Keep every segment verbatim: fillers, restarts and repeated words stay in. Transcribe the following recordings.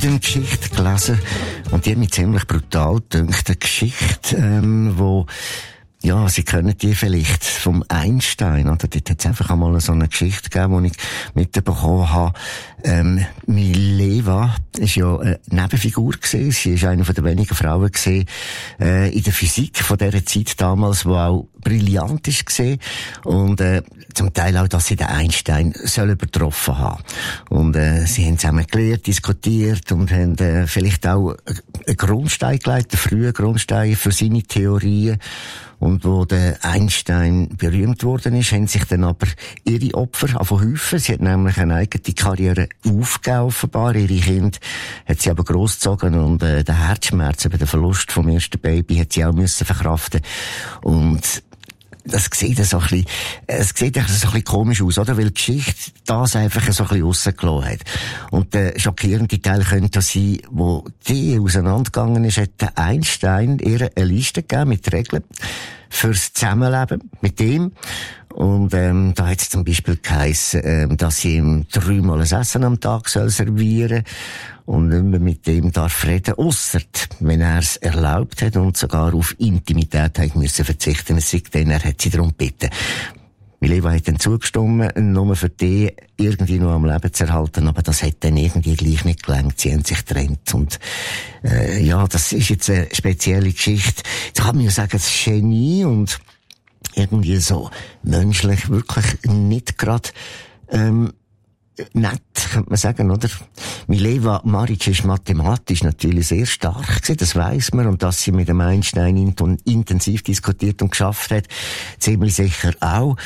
heute eine Geschichte gelesen und die hat mich ziemlich brutal gedünkt. Eine Geschichte, ähm, wo, ja, Sie kennen die vielleicht vom Einstein, oder? Dort hat es einfach einmal so eine Geschichte gegeben, die ich mitbekommen habe. Ähm, Mileva ist ja eine Nebenfigur gewesen. Sie ist eine von der wenigen Frauen gewesen, äh, in der Physik von dieser Zeit damals, die auch brillant ist gewesen. Und, äh, zum Teil auch, dass sie den Einstein soll übertroffen haben. Und, äh, sie haben zusammen gelernt, diskutiert und haben, äh, vielleicht auch einen Grundstein gelegt, einen frühen Grundstein für seine Theorien. Und wo der Einstein berühmt worden ist, haben sich dann aber ihre Opfer häufen. Sie hat nämlich eine eigene Karriere aufgegeben, offenbar. Ihre Kinder hat sie aber großgezogen und äh, den Herzschmerz über den Verlust vom ersten Baby hat sie auch müssen verkraften. Und das sieht so ein bisschen, es sieht so ein bisschen komisch aus, oder? Weil die Geschichte das einfach so ein bisschen rausgelassen hat. Und der schockierende Teil könnte sein, wo die auseinandergegangen ist, hat der Einstein ihr eine Liste gegeben mit Regeln fürs Zusammenleben mit ihm. Und ähm, da hat es zum Beispiel geheissen, ähm, dass sie ihm dreimal ein Essen am Tag soll servieren und nicht mehr mit dem darf reden, ausser wenn er es erlaubt hat und sogar auf Intimität hat müssen verzichten. Es sei denn, er hat sie darum gebeten. Mileva hat dann zugestimmt, nur für die irgendwie noch am Leben zu erhalten, aber das hat dann irgendwie gleich nicht gelangt. Sie haben sich getrennt und äh, ja, das ist jetzt eine spezielle Geschichte. Jetzt kann man ja sagen, das Genie und irgendwie so menschlich wirklich nicht gerade ähm, nett, könnte man sagen, oder? Mileva Maric ist mathematisch natürlich sehr stark gewesen, das weiss man, und dass sie mit dem Einstein intensiv diskutiert und geschafft hat, ziemlich sicher auch.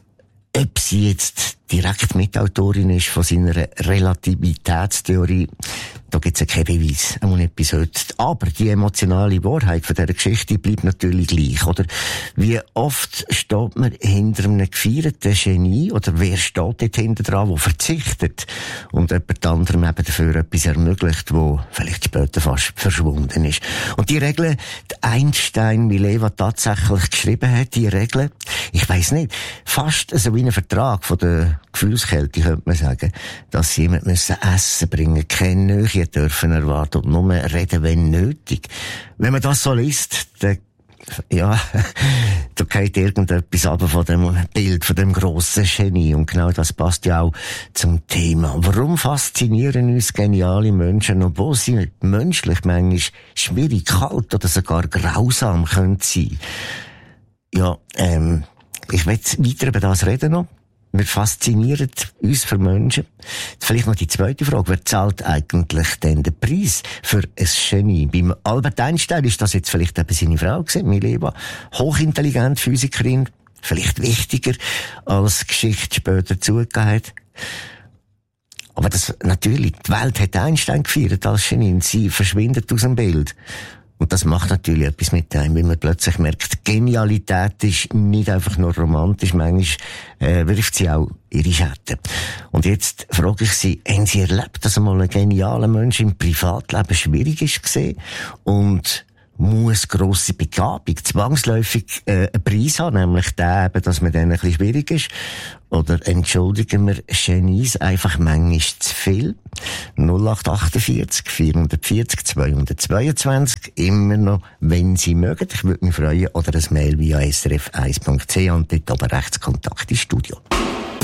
Ob sie jetzt direkt Mitautorin ist von seiner Relativitätstheorie, da gibt's ja keinen Beweis, auch nicht bis heute. Aber die emotionale Wahrheit von dieser Geschichte bleibt natürlich gleich, oder? Wie oft steht man hinter einem gefeierten Genie, oder wer steht dort hinter dran, der verzichtet und jemand anderem eben dafür etwas ermöglicht, wo vielleicht später fast verschwunden ist. Und die Regeln, die Einstein Mileva tatsächlich geschrieben hat, die Regeln, ich weiss nicht, fast so wie ein Vertrag von der Gefühlskälte, könnte man sagen, dass sie jemand müssen Essen bringen, keine Nähe dürfen erwarten und nur reden, wenn nötig. Wenn man das so liest, dann, ja, da geht irgendetwas ab von dem Bild, von dem grossen Genie. Und genau das passt ja auch zum Thema. Warum faszinieren uns geniale Menschen, obwohl sie menschlich manchmal schwierig, kalt oder sogar grausam können sein? Ja, ähm, ich will weiter über das reden noch. Wir faszinieren uns für Menschen. Vielleicht noch die zweite Frage. Wer zahlt eigentlich denn den Preis für ein Genie? Beim Albert Einstein ist das jetzt vielleicht eben seine Frau gewesen, Mileva. Hochintelligent, Physikerin. Vielleicht wichtiger, als Geschichte später zugegeben hat. Aber das, natürlich, die Welt hat Einstein gefeiert als Genie. Sie verschwindet aus dem Bild. Und das macht natürlich etwas mit einem, weil man plötzlich merkt, Genialität ist nicht einfach nur romantisch, manchmal äh, wirft sie auch ihre Schatten. Und jetzt frage ich Sie, haben Sie erlebt, dass einmal ein genialer Mensch im Privatleben schwierig ist gesehen und muss grosse Begabung zwangsläufig äh, einen Preis haben, nämlich der eben, dass man dann ein bisschen schwierig ist? Oder entschuldigen wir Genies einfach manchmal zu viel? null acht achtundvierzig vierhundertvierzig zweihundertzweiundzwanzig, immer noch, wenn Sie mögen. Ich würde mich freuen. Oder ein Mail via s r f eins punkt c h und dort oben rechts Kontakt ins Studio.